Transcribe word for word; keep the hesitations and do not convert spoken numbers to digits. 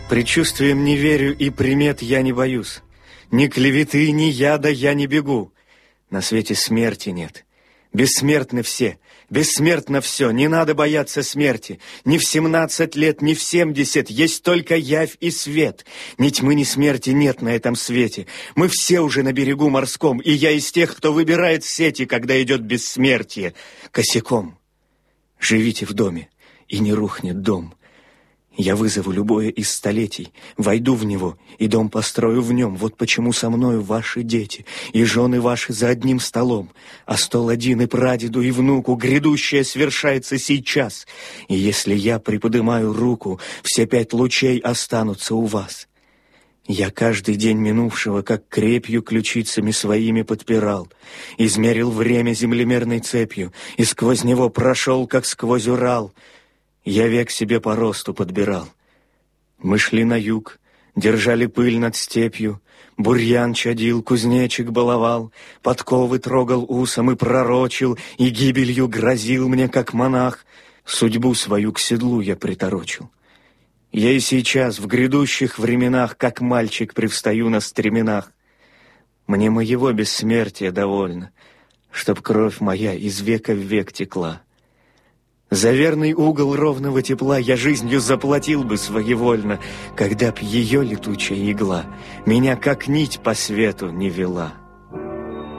Предчувствиям не верю и примет я не боюсь. Ни клеветы, ни яда я не бегу. На свете смерти нет. Бессмертны все, бессмертно все, не надо бояться смерти. Ни в семнадцать лет, ни в семьдесят, есть только явь и свет. Ни тьмы, ни смерти нет на этом свете. Мы все уже на берегу морском, и я из тех, кто выбирает сети, когда идет бессмертие. Косяком. Живите в доме, и не рухнет дом. Я вызову любое из столетий, войду в него, и дом построю в нем. Вот почему со мною ваши дети, и жены ваши за одним столом. А стол один и прадеду, и внуку, грядущее свершается сейчас. И если я приподымаю руку, все пять лучей останутся у вас. Я каждый день минувшего, как крепью ключицами своими подпирал, измерил время землемерной цепью, и сквозь него прошел, как сквозь Урал. Я век себе по росту подбирал. Мы шли на юг, держали пыль над степью, бурьян чадил, кузнечик баловал, подковы трогал усом и пророчил, и гибелью грозил мне, как монах. Судьбу свою к седлу я приторочил. Я и сейчас, в грядущих временах, как мальчик, привстаю на стременах. Мне моего бессмертия довольно, чтоб кровь моя из века в век текла. За верный угол ровного тепла я жизнью заплатил бы своевольно, когда б ее летучая игла меня как нить по свету не вела.